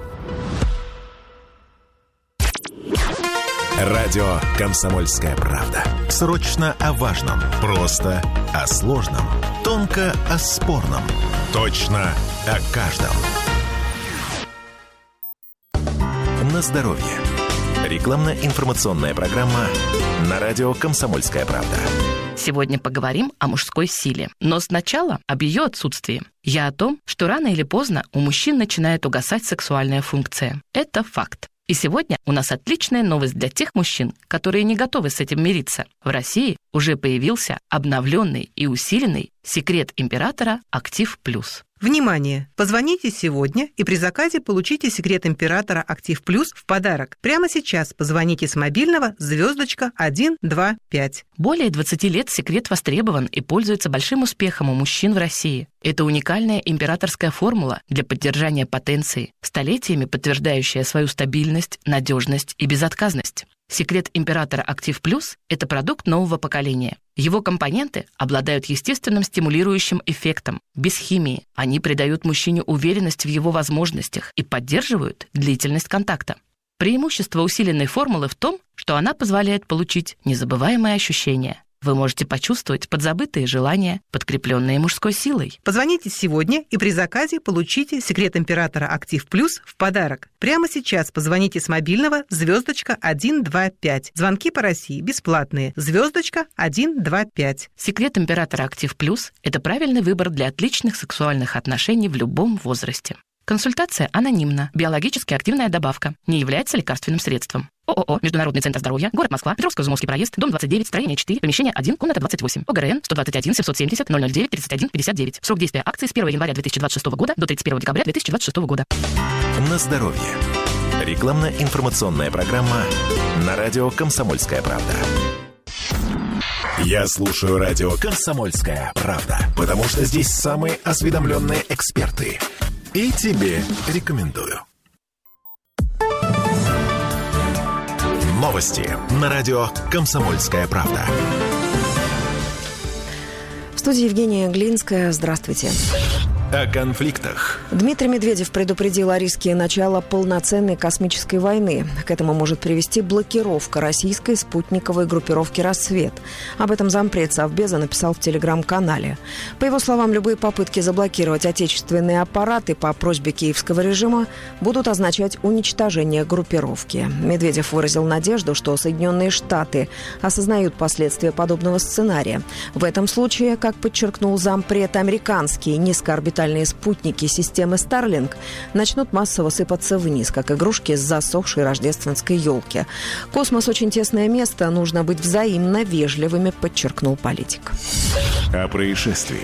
Радио «Комсомольская правда». Срочно о важном. Просто о сложном. Тонко о спорном. Точно о каждом. На здоровье. Рекламно-информационная программа на радио «Комсомольская правда». Сегодня поговорим о мужской силе. Но сначала об ее отсутствии. Я о том, что рано или поздно у мужчин начинает угасать сексуальная функция. Это факт. И сегодня у нас отличная новость для тех мужчин, которые не готовы с этим мириться. В России уже появился обновленный и усиленный секрет императора «Актив Плюс». Внимание! Позвоните сегодня и при заказе получите секрет императора «Актив Плюс» в подарок. Прямо сейчас позвоните с мобильного звездочка один два пять. Более двадцати лет секрет востребован и пользуется большим успехом у мужчин в России. Это уникальная императорская формула для поддержания потенции, столетиями подтверждающая свою стабильность, надежность и безотказность. Секрет императора «Актив Плюс» – это продукт нового поколения. Его компоненты обладают естественным стимулирующим эффектом, без химии. Они придают мужчине уверенность в его возможностях и поддерживают длительность контакта. Преимущество усиленной формулы в том, что она позволяет получить незабываемые ощущения. Вы можете почувствовать подзабытые желания, подкрепленные мужской силой. Позвоните сегодня и при заказе получите секрет императора «Актив Плюс» в подарок. Прямо сейчас позвоните с мобильного звездочка один два пять. Звонки по России бесплатные. Звездочка один два пять. Секрет императора «Актив Плюс» – это правильный выбор для отличных сексуальных отношений в любом возрасте. Консультация анонимна. Биологически активная добавка. Не является лекарственным средством. ООО «Международный центр здоровья», город Москва, Петровско-Изумовский проезд, дом двадцать девять, строение четыре, помещение один, комната двадцать восемь. ОГРН сто двадцать один семьсот семьдесят ноль ноль девять тридцать один пятьдесят девять. Срок действия акции с первого января две тысячи двадцать шестого года до тридцать первого декабря две тысячи двадцать шестого года. На здоровье. Рекламно-информационная программа на радио «Комсомольская правда». Я слушаю радио «Комсомольская правда», потому что здесь самые осведомленные эксперты. И тебе рекомендую. Новости на радио «Комсомольская правда». В студии Евгения Глинская. Здравствуйте. О конфликтах. Дмитрий Медведев предупредил о риске начала полноценной космической войны. К этому может привести блокировка российской спутниковой группировки «Рассвет». Об этом зампред Совбеза написал в телеграм-канале. По его словам, любые попытки заблокировать отечественные аппараты по просьбе киевского режима будут означать уничтожение группировки. Медведев выразил надежду, что Соединенные Штаты осознают последствия подобного сценария. В этом случае, как подчеркнул зампред, американские низкоорбитальные спутники системы Starlink начнут массово сыпаться вниз, как игрушки с засохшей рождественской елки. Космос – очень тесное место, нужно быть взаимно вежливыми, подчеркнул политик. О происшествии.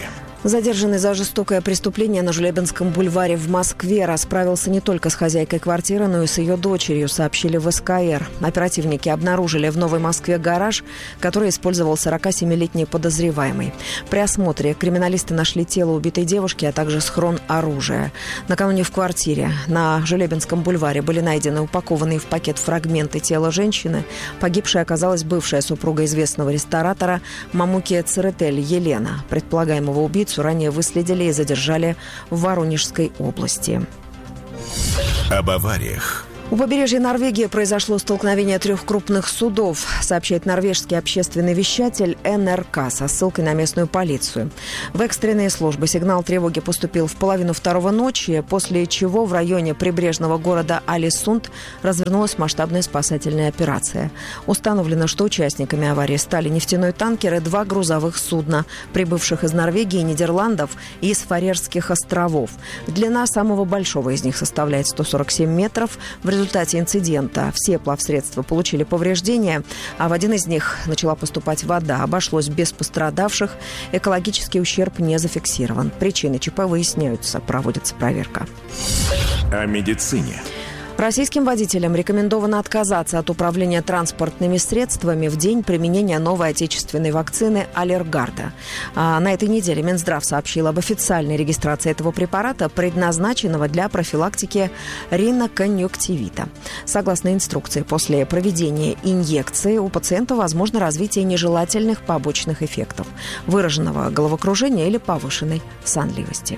Задержанный за жестокое преступление на Жулебинском бульваре в Москве расправился не только с хозяйкой квартиры, но и с ее дочерью, сообщили в СКР. Оперативники обнаружили в Новой Москве гараж, который использовал сорокасемилетний подозреваемый. При осмотре криминалисты нашли тело убитой девушки, а также схрон оружия. Накануне в квартире на Жулебинском бульваре были найдены упакованные в пакет фрагменты тела женщины. Погибшей оказалась бывшая супруга известного ресторатора Мамуки Церетель Елена. Предполагаемого убийцу ранее выследили и задержали в Воронежской области. Об авариях. У побережья Норвегии произошло столкновение трех крупных судов, сообщает норвежский общественный вещатель эн эр ка со ссылкой на местную полицию. В экстренные службы сигнал тревоги поступил в половину второго ночи, после чего в районе прибрежного города Алисунд развернулась масштабная спасательная операция. Установлено, что участниками аварии стали нефтяной танкер и два грузовых судна, прибывших из Норвегии, Нидерландов и из Фарерских островов. Длина самого большого из них составляет сто сорок семь метров. В результате инцидента все плавсредства получили повреждения, а в один из них начала поступать вода. Обошлось без пострадавших. Экологический ущерб не зафиксирован. Причины ЧП выясняются. Проводится проверка. О медицине. Российским водителям рекомендовано отказаться от управления транспортными средствами в день применения новой отечественной вакцины Аллергарда. А на этой неделе Минздрав сообщил об официальной регистрации этого препарата, предназначенного для профилактики риноконъюнктивита. Согласно инструкции, после проведения инъекции у пациента возможно развитие нежелательных побочных эффектов, выраженного головокружения или повышенной сонливости.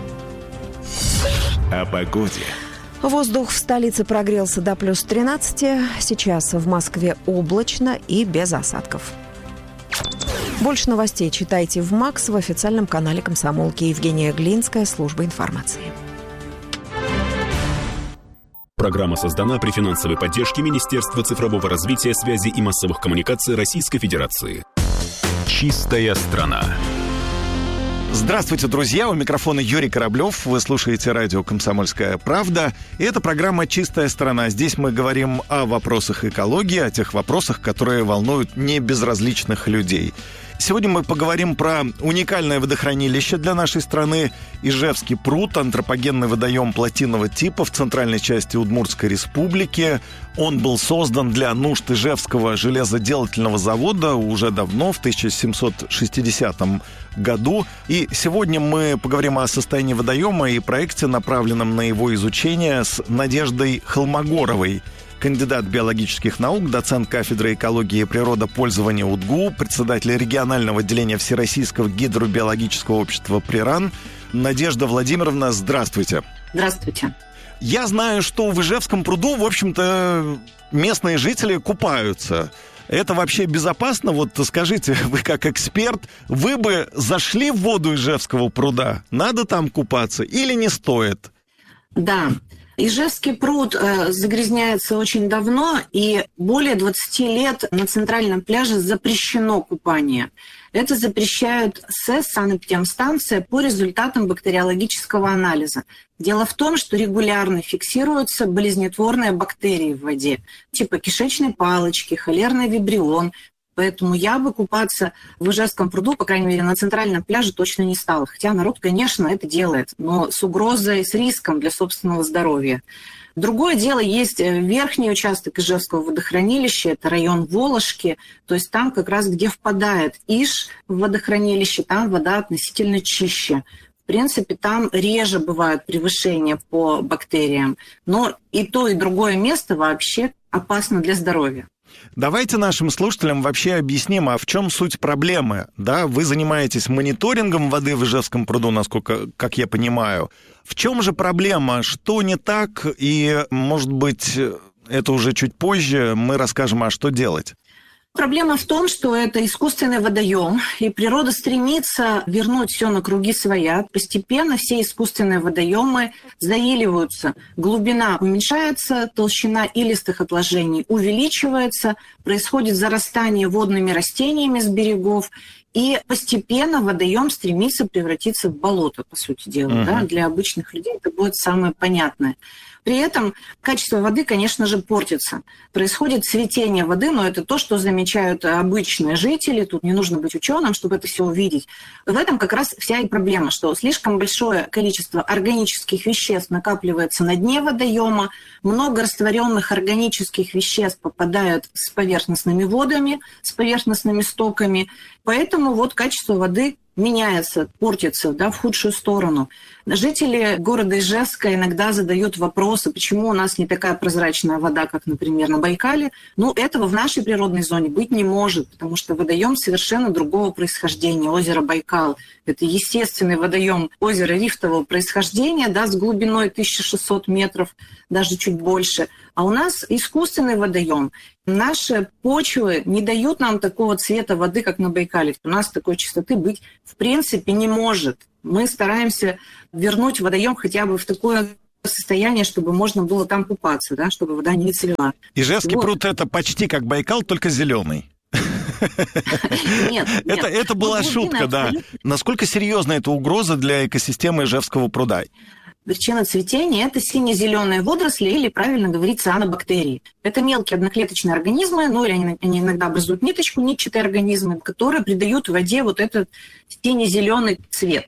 О погоде. Воздух в столице прогрелся до плюс тринадцати. Сейчас в Москве облачно и без осадков. Больше новостей читайте в МАКС в официальном канале «Комсомолки». Евгения Глинская, служба информации. Программа создана при финансовой поддержке Министерства цифрового развития, связи и массовых коммуникаций Российской Федерации. Чистая страна. Здравствуйте, друзья! У микрофона Юрий Кораблев. Вы слушаете радио «Комсомольская правда». И это программа «Чистая страна». Здесь мы говорим о вопросах экологии, о тех вопросах, которые волнуют небезразличных людей. Сегодня мы поговорим про уникальное водохранилище для нашей страны Ижевский пруд, антропогенный водоем плотинного типа в центральной части Удмуртской республики. Он был создан для нужд Ижевского железоделательного завода уже давно, в тысяча семьсот шестидесятом году. И сегодня мы поговорим о состоянии водоема и проекте, направленном на его изучение, с Надеждой Холмогоровой, кандидат биологических наук, доцент кафедры экологии и природопользования УДГУ, председатель регионального отделения Всероссийского гидробиологического общества «Приран». Надежда Владимировна, здравствуйте. Здравствуйте. Я знаю, что в Ижевском пруду, в общем-то, местные жители купаются. Это вообще безопасно? Вот скажите, вы как эксперт, вы бы зашли в воду Ижевского пруда? Надо там купаться или не стоит? Да. Ижевский пруд э, загрязняется очень давно, и более двадцати лет на центральном пляже запрещено купание. Это запрещают СЭС, санэпидемстанция, по результатам бактериологического анализа. Дело в том, что регулярно фиксируются болезнетворные бактерии в воде, типа кишечной палочки, холерный вибрион. Поэтому я бы купаться в Ижевском пруду, по крайней мере, на центральном пляже точно не стала. Хотя народ, конечно, это делает, но с угрозой, с риском для собственного здоровья. Другое дело, есть верхний участок Ижевского водохранилища, это район Волошки, то есть там как раз, где впадает Иж в водохранилище, там вода относительно чище. В принципе, там реже бывают превышения по бактериям, но и то, и другое место вообще опасно для здоровья. Давайте нашим слушателям вообще объясним, а в чем суть проблемы. Да, вы занимаетесь мониторингом воды в Ижевском пруду, насколько, как я понимаю. В чем же проблема? Что не так? И, может быть, это уже чуть позже мы расскажем, а что делать? Проблема в том, что это искусственный водоем, и природа стремится вернуть все на круги своя. Постепенно все искусственные водоемы заиливаются. Глубина уменьшается, толщина илистых отложений увеличивается, происходит зарастание водными растениями с берегов, и постепенно водоем стремится превратиться в болото, по сути дела. Uh-huh. Да? Для обычных людей это будет самое понятное. При этом качество воды, конечно же, портится. Происходит цветение воды, но это то, что замечают обычные жители. Тут не нужно быть ученым, чтобы это все увидеть. В этом как раз вся и проблема, что слишком большое количество органических веществ накапливается на дне водоема, много растворенных органических веществ попадают с поверхностными водами, с поверхностными стоками. Поэтому вот качество воды меняется, портится, да, в худшую сторону. Жители города Ижевска иногда задают вопросы, почему у нас не такая прозрачная вода, как, например, на Байкале. Ну, этого в нашей природной зоне быть не может, потому что водоем совершенно другого происхождения. Озеро Байкал – это естественный водоем озера рифтового происхождения, да, с глубиной тысяча шестьсот метров, даже чуть больше. А у нас искусственный водоем. Наши почвы не дают нам такого цвета воды, как на Байкале. У нас такой чистоты быть в принципе не может. Мы стараемся вернуть водоем хотя бы в такое состояние, чтобы можно было там купаться, да, чтобы вода не цвела. Ижевский вот. пруд — это почти как Байкал, только зеленый. Нет, это, это была ну, шутка, да. Насколько серьезна эта угроза для экосистемы Ижевского пруда? Причина цветения – это сине-зеленые водоросли, или, правильно говорить, цианобактерии. Это мелкие одноклеточные организмы, ну или они, они иногда образуют ниточку, нитчатые организмы, которые придают воде вот этот сине-зеленый цвет.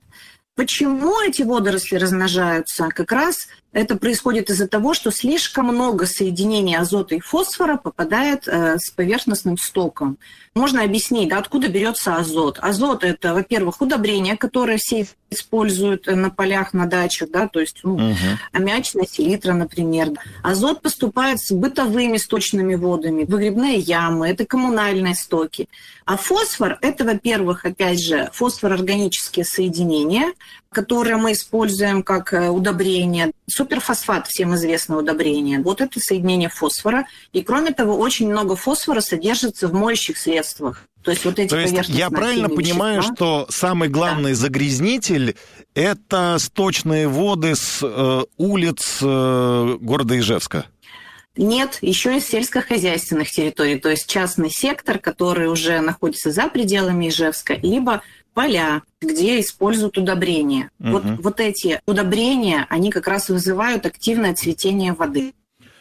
Почему эти водоросли размножаются? Как раз это происходит из-за того, что слишком много соединений азота и фосфора попадает э, с поверхностным стоком. Можно объяснить, да, откуда берется азот. Азот – это, во-первых, удобрения, которые все используют на полях, на дачах, да, то есть ну, uh-huh. аммиачная селитра, например. Азот поступает с бытовыми сточными водами, выгребные ямы, это коммунальные стоки. А фосфор – это, во-первых, опять же, фосфорорганические соединения, которые мы используем как удобрение. Суперфосфат, всем известное удобрение. Вот это соединение фосфора. И, кроме того, очень много фосфора содержится в моющих средствах. То есть, вот эти То есть я правильно понимаю, вещества, что самый главный да. загрязнитель – это сточные воды с э, улиц э, города Ижевска? Нет, еще из сельскохозяйственных территорий. То есть частный сектор, который уже находится за пределами Ижевска, либо поля, где используют удобрения. Угу. Вот, вот эти удобрения, они как раз вызывают активное цветение воды.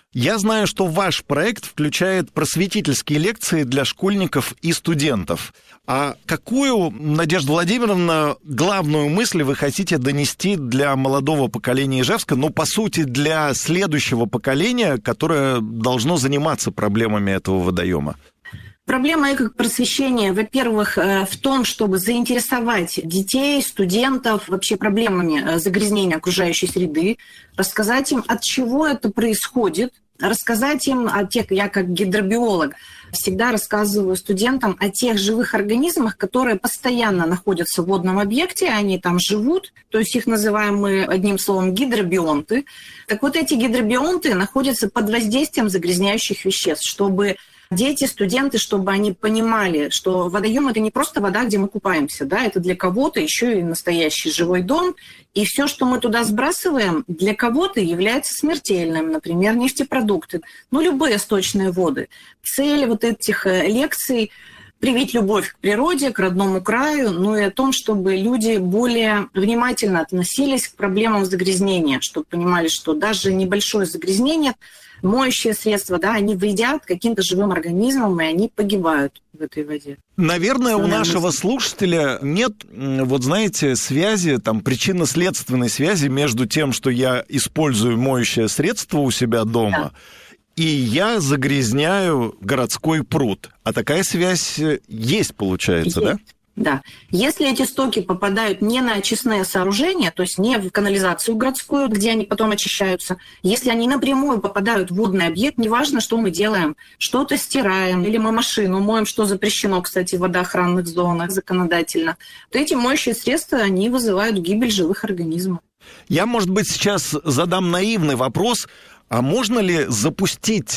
Я знаю, что ваш проект включает просветительские лекции для школьников и студентов. А какую, Надежда Владимировна, главную мысль вы хотите донести для молодого поколения Ижевска, ну, по сути, для следующего поколения, которое должно заниматься проблемами этого водоема? Проблема эко-просвещения, во-первых, в том, чтобы заинтересовать детей, студентов вообще проблемами загрязнения окружающей среды, рассказать им, от чего это происходит, рассказать им о тех, я как гидробиолог всегда рассказываю студентам о тех живых организмах, которые постоянно находятся в водном объекте, они там живут, то есть их называем мы одним словом гидробионты. Так вот эти гидробионты находятся под воздействием загрязняющих веществ, чтобы дети, студенты, чтобы они понимали, что водоем – это не просто вода, где мы купаемся, да, это для кого-то еще и настоящий живой дом, и все, что мы туда сбрасываем, для кого-то является смертельным, например, нефтепродукты, ну, любые сточные воды. Цель вот этих лекций – привить любовь к природе, к родному краю, ну и о том, чтобы люди более внимательно относились к проблемам загрязнения, чтобы понимали, что даже небольшое загрязнение – моющие средства, да, они вредят каким-то живым организмам, и они погибают в этой воде. Наверное, у нашего слушателя нет, вот знаете, связи, там, причинно-следственной связи между тем, что я использую моющее средство у себя дома, да. и я загрязняю городской пруд. А такая связь есть, получается, есть. да? Да. Если эти стоки попадают не на очистные сооружения, то есть не в канализацию городскую, где они потом очищаются, если они напрямую попадают в водный объект, неважно, что мы делаем, что-то стираем, или мы машину моем, что запрещено, кстати, в водоохранных зонах законодательно, то эти моющие средства, они вызывают гибель живых организмов. Я, может быть, сейчас задам наивный вопрос. А можно ли запустить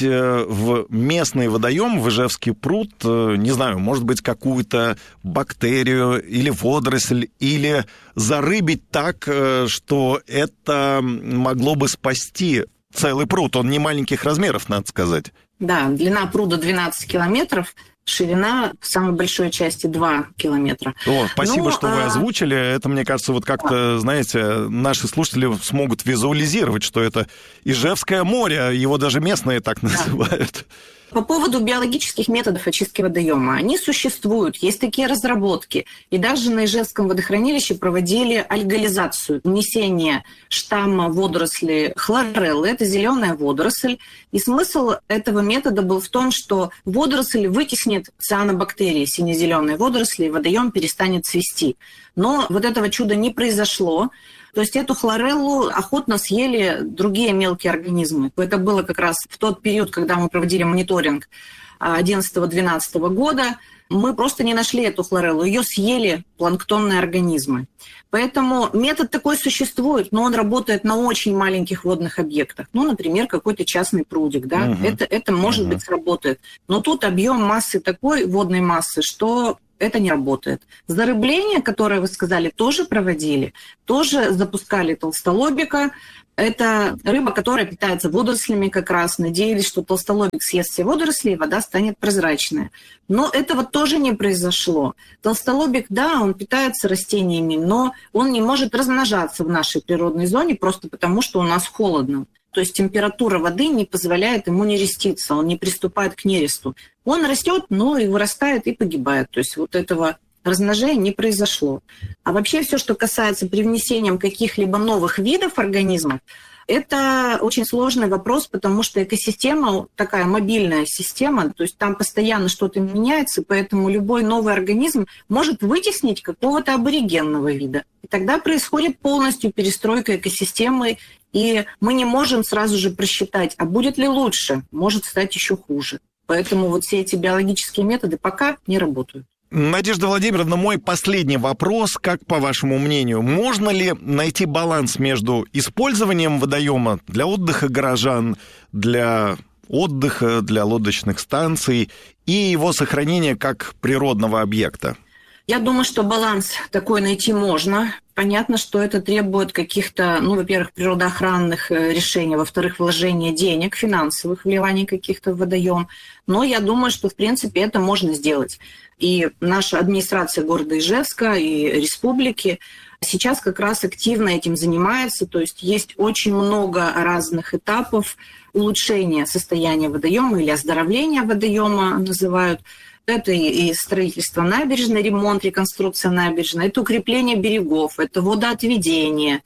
в местный водоем, в Ижевский пруд, не знаю, может быть, какую-то бактерию или водоросль, или зарыбить так, что это могло бы спасти целый пруд, он не маленьких размеров, надо сказать. Да, длина пруда двенадцать километров, ширина в самой большой части два километра. О, спасибо, ну, что вы а... озвучили. Это, мне кажется, вот как-то, знаете, наши слушатели смогут визуализировать, что это Ижевское море, его даже местные так называют. По поводу биологических методов очистки водоема. Они существуют, есть такие разработки. И даже на Ижевском водохранилище проводили альгализацию, внесение штамма водоросли хлореллы. Это зеленая водоросль. И смысл этого метода был в том, что водоросль вытеснит цианобактерии, сине-зеленые водоросли, и водоем перестанет цвести. Но вот этого чуда не произошло. То есть эту хлореллу охотно съели другие мелкие организмы. Это было как раз в тот период, когда мы проводили мониторинг одиннадцатого-двенадцатого года. Мы просто не нашли эту хлореллу, ее съели планктонные организмы. Поэтому метод такой существует, но он работает на очень маленьких водных объектах. Ну, например, какой-то частный прудик, да, uh-huh. это, это может uh-huh. быть сработает. Но тут объем массы такой, водной массы, что это не работает. Зарыбление, которое вы сказали, тоже проводили, тоже запускали толстолобика. Это рыба, которая питается водорослями как раз. Надеялись, что толстолобик съест все водоросли, и вода станет прозрачная. Но этого тоже не произошло. Толстолобик, да, он питается растениями, но он не может размножаться в нашей природной зоне просто потому, что у нас холодно. То есть температура воды не позволяет ему нереститься, он не приступает к нересту. Он растет, но и вырастает, и погибает. То есть вот этого размножения не произошло. А вообще все, что касается привнесения каких-либо новых видов организмов, это очень сложный вопрос, потому что экосистема такая мобильная система, то есть там постоянно что-то меняется, поэтому любой новый организм может вытеснить какого-то аборигенного вида. И тогда происходит полностью перестройка экосистемы, и мы не можем сразу же просчитать, а будет ли лучше, может стать еще хуже. Поэтому вот все эти биологические методы пока не работают. Надежда Владимировна, мой последний вопрос. Как, по вашему мнению, можно ли найти баланс между использованием водоема для отдыха горожан, для отдыха, для лодочных станций и его сохранения как природного объекта? Я думаю, что баланс такой найти можно. Понятно, что это требует каких-то, ну, во-первых, природоохранных решений, во-вторых, вложения денег, финансовых вливаний каких-то в водоем. Но я думаю, что, в принципе, это можно сделать. И наша администрация города Ижевска и республики сейчас как раз активно этим занимается. То есть есть очень много разных этапов улучшения состояния водоема или оздоровления водоема называют. Это и строительство набережной, ремонт, реконструкция набережной, это укрепление берегов, это водоотведение,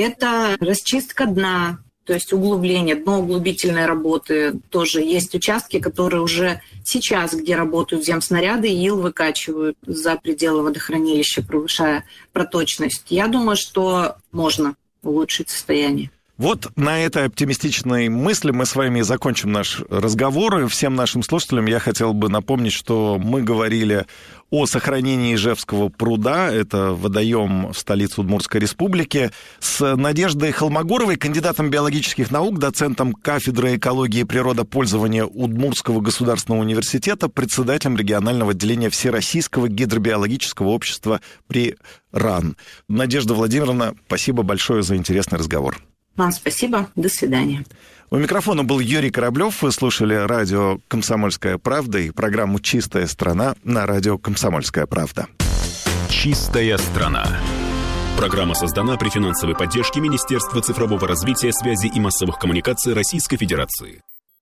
это расчистка дна, то есть углубление, дноуглубительные работы. Тоже есть участки, которые уже сейчас, где работают земснаряды, ил выкачивают за пределы водохранилища, повышая проточность. Я думаю, что можно улучшить состояние. Вот на этой оптимистичной мысли мы с вами закончим наш разговор. И всем нашим слушателям я хотел бы напомнить, что мы говорили о сохранении Ижевского пруда, это водоем в столице Удмуртской республики, с Надеждой Холмогоровой, кандидатом биологических наук, доцентом кафедры экологии и природопользования Удмуртского государственного университета, председателем регионального отделения Всероссийского гидробиологического общества при РАН. Надежда Владимировна, спасибо большое за интересный разговор. Вам спасибо. До свидания. У микрофона был Юрий Кораблев. Вы слушали радио «Комсомольская правда» и программу «Чистая страна» на радио «Комсомольская правда». «Чистая страна». Программа создана при финансовой поддержке Министерства цифрового развития, связи и массовых коммуникаций Российской Федерации.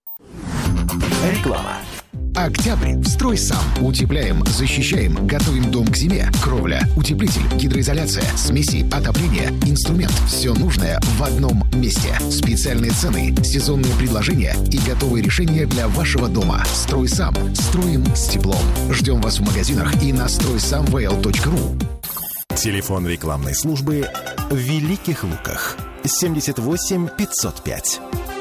Реклама. Октябрь. Строй сам. Утепляем, защищаем, готовим дом к зиме. Кровля, утеплитель, гидроизоляция, смеси, отопление, инструмент. Все нужное в одном месте. Специальные цены, сезонные предложения и готовые решения для вашего дома. Строй сам. Строим с теплом. Ждем вас в магазинах и на строй сам вэ эл точка ру. Телефон рекламной службы в Великих Луках. семьдесят восемь пятьсот пять.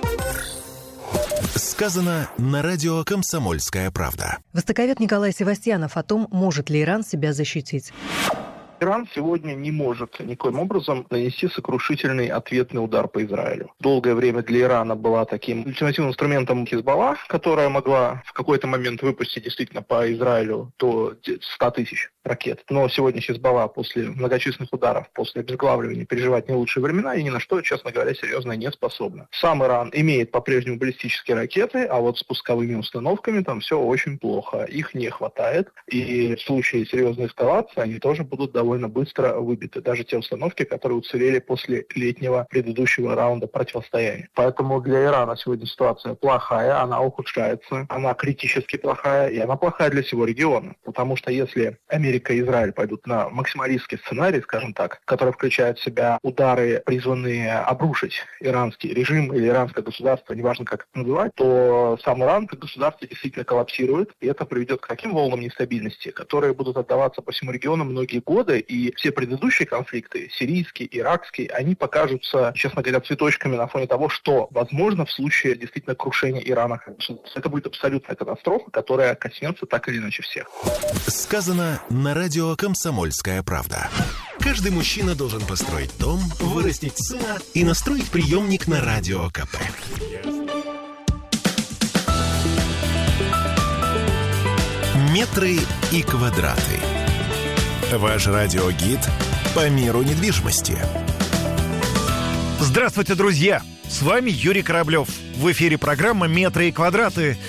Сказано на радио «Комсомольская правда». Востоковед Николай Севастьянов о том, может ли Иран себя защитить. Иран сегодня не может никоим образом нанести сокрушительный ответный удар по Израилю. Долгое время для Ирана была таким ультимативным инструментом Хизбалла, которая могла в какой-то момент выпустить действительно по Израилю до ста тысяч ракет. Но сегодня Хизбалла после многочисленных ударов, после обезглавливания переживает не лучшие времена и ни на что, честно говоря, серьезно не способна. Сам Иран имеет по-прежнему баллистические ракеты, а вот с пусковыми установками там все очень плохо. Их не хватает, и в случае серьезной эскалации они тоже будут довольно быстро выбиты. Даже те установки, которые уцелели после летнего предыдущего раунда противостояния. Поэтому для Ирана сегодня ситуация плохая, она ухудшается, она критически плохая, и она плохая для всего региона. Потому что если Америка и Израиль пойдут на максималистский сценарий, скажем так, который включает в себя удары, призванные обрушить иранский режим или иранское государство, неважно как это называть, то сам Иран как государство действительно коллапсирует, и это приведет к таким волнам нестабильности, которые будут отдаваться по всему региону многие годы, и все предыдущие конфликты, сирийский, иракский, они покажутся, честно говоря, цветочками на фоне того, что возможно в случае действительно крушения Ирана как государства. Это будет абсолютная катастрофа, которая коснется так или иначе всех. Сказано на радио «Комсомольская правда». Каждый мужчина должен построить дом, вырастить сына и настроить приемник на радио КП. Метры и квадраты. Ваш радиогид по миру недвижимости. Здравствуйте, друзья! С вами Юрий Кораблев. В эфире программа «Метры и квадраты».